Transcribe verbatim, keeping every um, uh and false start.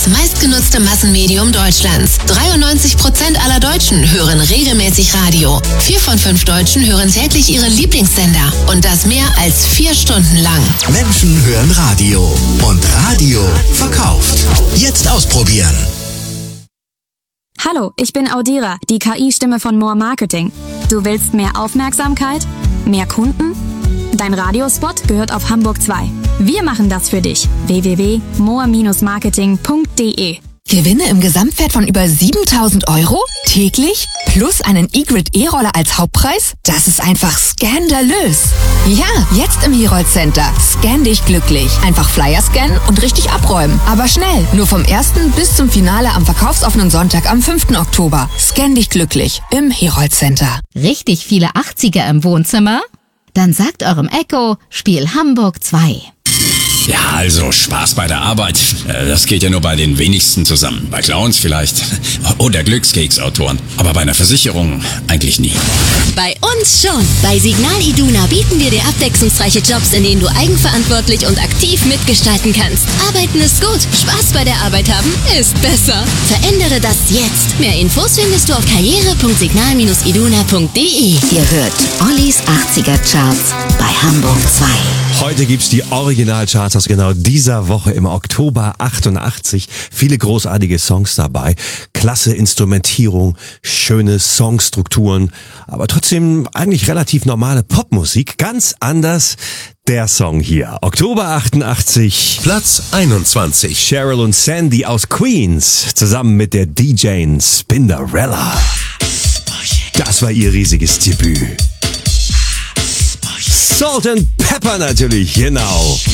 das meistgenutzte Massenmedium Deutschlands. dreiundneunzig Prozent aller Deutschen hören regelmäßig Radio. Vier von fünf Deutschen hören täglich ihren Lieblingssender. Und das mehr als vier Stunden lang. Menschen hören Radio. Und Radio verkauft. Jetzt ausprobieren. Hallo, ich bin Audira, die K I-Stimme von More Marketing. Du willst mehr Aufmerksamkeit? Mehr Kunden? Dein Radiospot gehört auf Hamburg zwei. Wir machen das für dich. w w w punkt more marketing punkt d e Gewinne im Gesamtwert von über siebentausend Euro? Täglich? Plus einen E-Grid E-Roller als Hauptpreis? Das ist einfach skandalös. Ja, jetzt im Herold Center. Scan dich glücklich. Einfach Flyer scannen und richtig abräumen. Aber schnell. Nur vom ersten bis zum Finale am verkaufsoffenen Sonntag am fünften Oktober. Scan dich glücklich im Herold Center. Richtig viele achtziger im Wohnzimmer? Dann sagt eurem Echo, spiel Hamburg zwei. Ja, also Spaß bei der Arbeit, das geht ja nur bei den wenigsten zusammen. Bei Clowns vielleicht oder Glückskeksautoren, aber bei einer Versicherung eigentlich nie. Bei uns schon. Bei Signal Iduna bieten wir dir abwechslungsreiche Jobs, in denen du eigenverantwortlich und aktiv mitgestalten kannst. Arbeiten ist gut, Spaß bei der Arbeit haben ist besser. Verändere das jetzt. Mehr Infos findest du auf karriere punkt signal dash iduna punkt d e. Ihr hört Ollis achtziger Charts bei Hamburg zwei. Heute gibt's die Originalcharts aus genau dieser Woche im Oktober achtundachtzig. Viele großartige Songs dabei. Klasse Instrumentierung, schöne Songstrukturen, aber trotzdem eigentlich relativ normale Popmusik. Ganz anders der Song hier. Oktober achtundachtzig. Platz einundzwanzig. Cheryl und Sandy aus Queens zusammen mit der D J Spinderella. Das war ihr riesiges Debüt. Salt and Pepper natürlich, genau.